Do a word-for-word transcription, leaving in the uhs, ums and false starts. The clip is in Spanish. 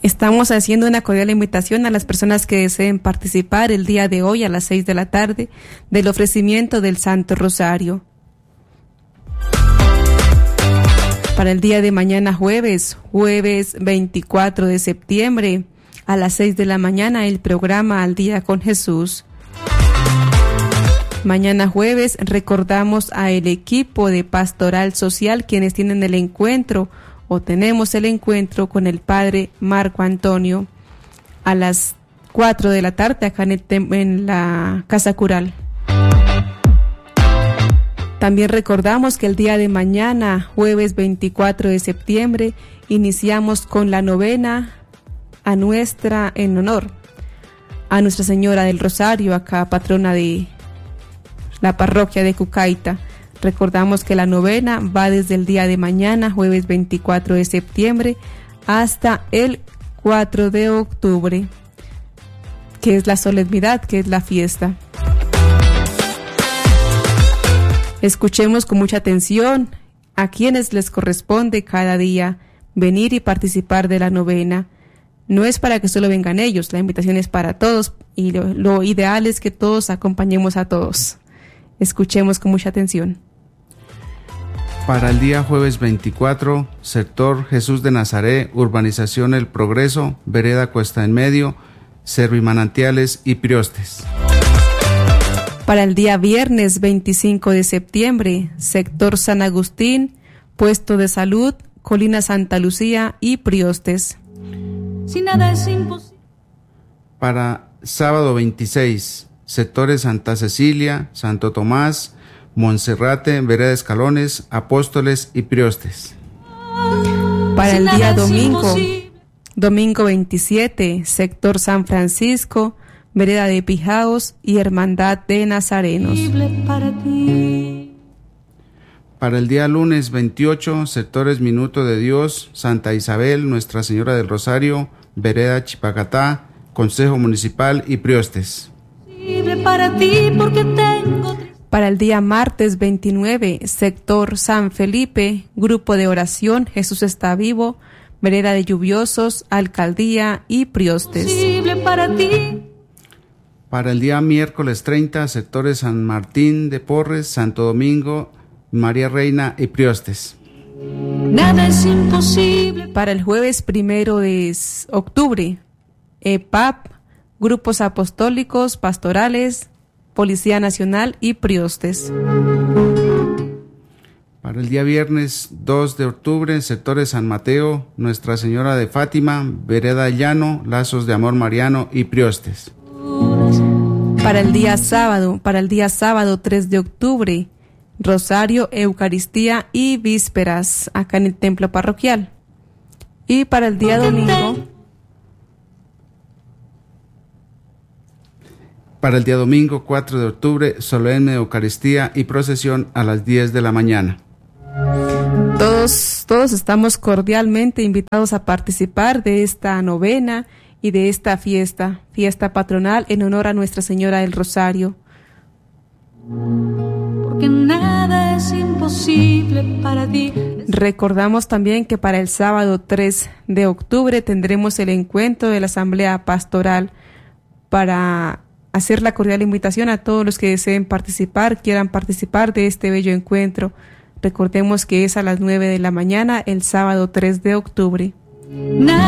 Estamos haciendo una cordial invitación a las personas que deseen participar el día de hoy a las seis de la tarde del ofrecimiento del Santo Rosario. Para el día de mañana jueves, jueves veinticuatro de septiembre, a las seis de la mañana, el programa Al Día con Jesús. Mañana jueves recordamos a el equipo de Pastoral Social, quienes tienen el encuentro o tenemos el encuentro con el Padre Marco Antonio a las cuatro de la tarde acá en, el, en la Casa Cural. También recordamos que el día de mañana, jueves veinticuatro de septiembre, iniciamos con la novena a nuestra, en honor a Nuestra Señora del Rosario, acá patrona de la parroquia de Cucaita. Recordamos que la novena va desde el día de mañana, jueves veinticuatro de septiembre, hasta el cuatro de octubre, que es la solemnidad, que es la fiesta. Escuchemos con mucha atención a quienes les corresponde cada día venir y participar de la novena. No es para que solo vengan ellos, la invitación es para todos y lo, lo ideal es que todos acompañemos a todos. Escuchemos con mucha atención. Para el día jueves veinticuatro, sector Jesús de Nazaret, urbanización El Progreso, vereda Cuesta en Medio, Servimanantiales y Priostes. Para el día viernes veinticinco de septiembre, sector San Agustín, puesto de salud, Colina Santa Lucía y Priostes. Si nada es imposible. Para sábado veintiséis, sectores Santa Cecilia, Santo Tomás, Monserrate, vereda Escalones, Apóstoles y Priostes. Para el día domingo, domingo veintisiete, sector San Francisco, vereda de Pijaos y Hermandad de Nazarenos. Para el día lunes veintiocho, sectores Minuto de Dios, Santa Isabel, Nuestra Señora del Rosario, vereda Chipacatá, Consejo Municipal y Priostes. Para ti porque tengo... Para el día martes veintinueve, sector San Felipe, grupo de oración Jesús está vivo, vereda de Lluviosos, Alcaldía y Priostes. Para ti. Para el día miércoles treinta, sectores San Martín de Porres, Santo Domingo, María Reina y Priostes. Nada es imposible. Para el jueves primero de octubre, E P A P, grupos apostólicos, pastorales, Policía Nacional y Priostes. Para el día viernes dos de octubre, sectores San Mateo, Nuestra Señora de Fátima, vereda Llano, Lazos de Amor Mariano y Priostes. Para el día sábado, para el día sábado tres de octubre, Rosario, Eucaristía y Vísperas, acá en el templo parroquial. Y para el día domingo... Para el día domingo cuatro de octubre, solemne Eucaristía y procesión a las diez de la mañana. Todos, todos estamos cordialmente invitados a participar de esta novena y de esta fiesta, fiesta patronal en honor a Nuestra Señora del Rosario. Porque nada es imposible para ti. Recordamos también que para el sábado tres de octubre tendremos el encuentro de la Asamblea Pastoral para hacer la cordial invitación a todos los que deseen participar, quieran participar de este bello encuentro. Recordemos que es a las nueve de la mañana el sábado tres de octubre.